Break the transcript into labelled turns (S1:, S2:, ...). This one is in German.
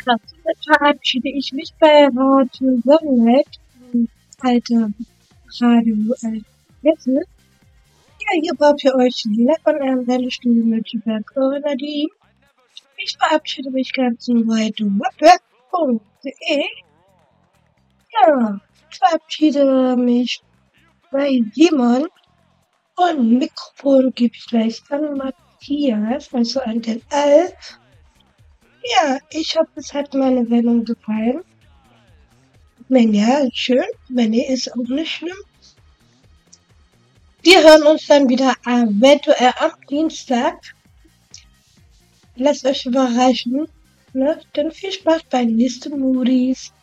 S1: Damit verabschiede ich mich bei Radio Sonnenwelt, alter Radio Wessel. Ja, hier war für euch live von einem Sendestudio Mönckeberg Nadine. Ich verabschiede mich ganz so weit web.de. Ja, ich verabschiede mich bei Simon und Mikrofon gebe ich gleich an Matthias, also an den Alf. Ja, ich hoffe, es hat meine Sendung gefallen. Wenn ja, schön. Wenn nee, ist auch nicht schlimm. Wir hören uns dann wieder eventuell am Dienstag. Lasst euch überraschen. Ne? Dann viel Spaß bei nächsten Moody's.